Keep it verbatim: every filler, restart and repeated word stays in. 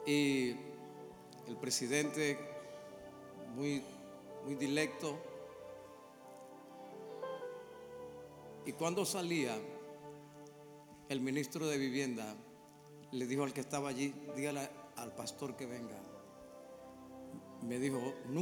y el presidente muy, muy directo. Y cuando salía, el ministro de Vivienda le dijo al que estaba allí: dígale al pastor que venga. Me dijo: